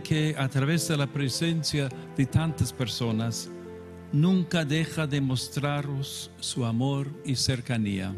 que a través de la presencia de tantas personas nunca deja de mostraros su amor y cercanía.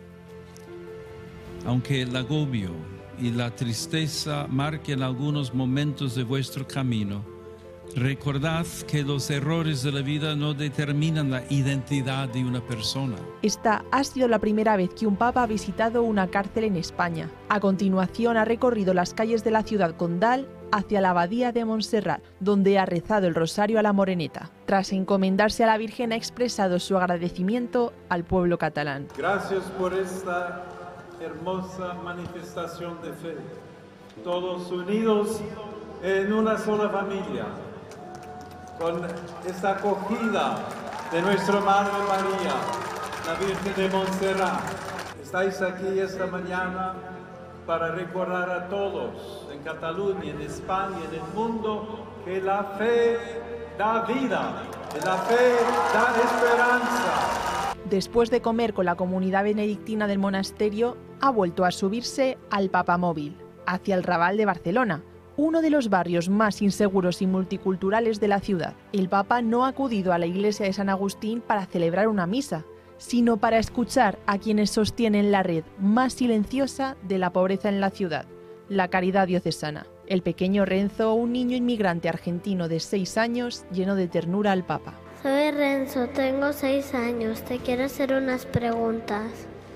Aunque el agobio y la tristeza marquen algunos momentos de vuestro camino, recordad que los errores de la vida no determinan la identidad de una persona. Esta ha sido la primera vez que un papa ha visitado una cárcel en España. A continuación ha recorrido las calles de la ciudad condal hacia la abadía de Montserrat, donde ha rezado el rosario a la Moreneta. Tras encomendarse a la Virgen, ha expresado su agradecimiento al pueblo catalán. Gracias por esta hermosa manifestación de fe, todos unidos en una sola familia, con esta acogida de nuestra Madre María, la Virgen de Montserrat. Estáis aquí esta mañana para recordar a todos en Cataluña, en España, en el mundo, que la fe da vida, que la fe da esperanza. Después de comer con la comunidad benedictina del monasterio, ha vuelto a subirse al Papamóvil, hacia el Raval de Barcelona, uno de los barrios más inseguros y multiculturales de la ciudad. El Papa no ha acudido a la iglesia de San Agustín para celebrar una misa, sino para escuchar a quienes sostienen la red más silenciosa de la pobreza en la ciudad, la caridad diocesana. El pequeño Renzo, un niño inmigrante argentino de 6 años, llenó de ternura al Papa. Soy Renzo, tengo 6 años, te quiero hacer unas preguntas.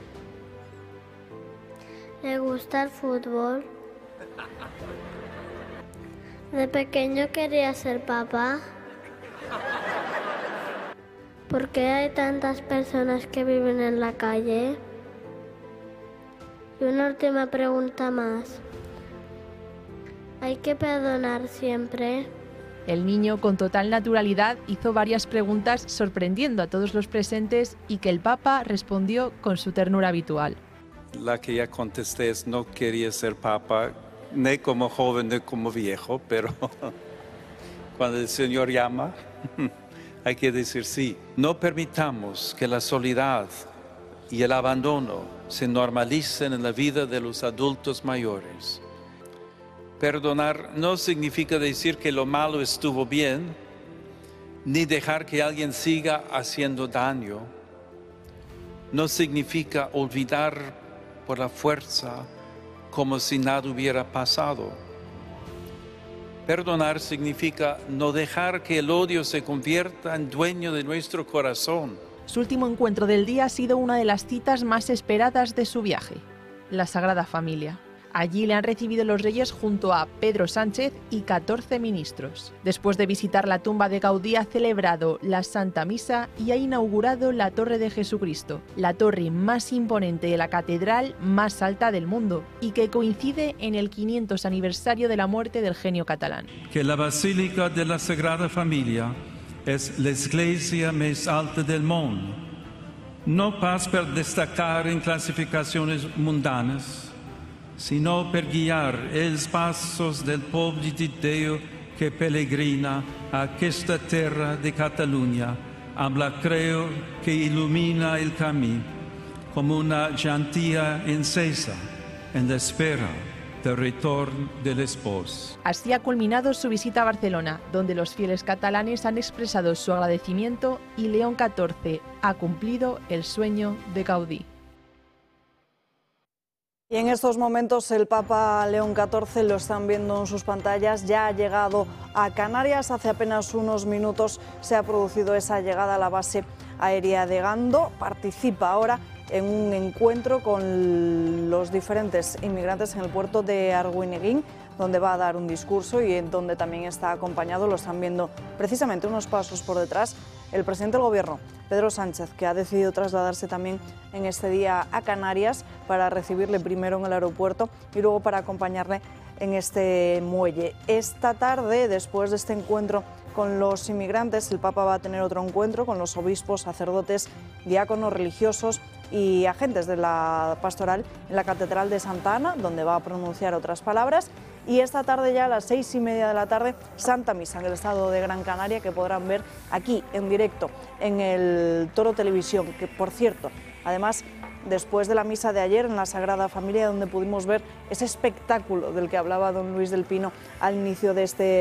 ¿Le gusta el fútbol? ¿De pequeño quería ser papá? ¿Por qué hay tantas personas que viven en la calle? Y una última pregunta más. ¿Hay que perdonar siempre? El niño, con total naturalidad, hizo varias preguntas sorprendiendo a todos los presentes y que el Papa respondió con su ternura habitual. La que ya contesté es: no quería ser papa, ni como joven ni como viejo, pero cuando el Señor llama, hay que decir sí. No permitamos que la soledad y el abandono se normalicen en la vida de los adultos mayores. Perdonar no significa decir que lo malo estuvo bien, ni dejar que alguien siga haciendo daño. No significa olvidar por la fuerza, como si nada hubiera pasado. Perdonar significa no dejar que el odio se convierta en dueño de nuestro corazón. Su último encuentro del día ha sido una de las citas más esperadas de su viaje, la Sagrada Familia. Allí le han recibido los reyes junto a Pedro Sánchez y 14 ministros. Después de visitar la tumba de Gaudí, ha celebrado la Santa Misa y ha inaugurado la Torre de Jesucristo, la torre más imponente de la catedral más alta del mundo y que coincide en el 500 aniversario de la muerte del genio catalán. Que la Basílica de la Sagrada Familia es la iglesia más alta del mundo, no pas per destacar en clasificaciones mundanas, sino per guiar els passos del poble di Dio che pellegrina a questa terra di Catalunya, amb la creu che illumina il camí, come una gentia encesa en la espera del retorno del esposo. Así ha culminado su visita a Barcelona, donde los fieles catalanes han expresado su agradecimiento y León XIV ha cumplido el sueño de Gaudí. Y en estos momentos el Papa León XIV, lo están viendo en sus pantallas, ya ha llegado a Canarias. Hace apenas unos minutos se ha producido esa llegada a la base aérea de Gando. Participa ahora en un encuentro con los diferentes inmigrantes en el puerto de Arguineguín, donde va a dar un discurso y en donde también está acompañado, lo están viendo precisamente unos pasos por detrás, el presidente del Gobierno, Pedro Sánchez, que ha decidido trasladarse también en este día a Canarias para recibirle primero en el aeropuerto y luego para acompañarle en este muelle. Esta tarde, después de este encuentro con los inmigrantes, el Papa va a tener otro encuentro con los obispos, sacerdotes, diáconos, religiosos y agentes de la pastoral en la Catedral de Santa Ana, donde va a pronunciar otras palabras. Y esta tarde, ya a las 6:30 de la tarde, Santa Misa en el estado de Gran Canaria, que podrán ver aquí en directo en el Toro Televisión, que por cierto, además, después de la misa de ayer en la Sagrada Familia, donde pudimos ver ese espectáculo del que hablaba don Luis del Pino al inicio de este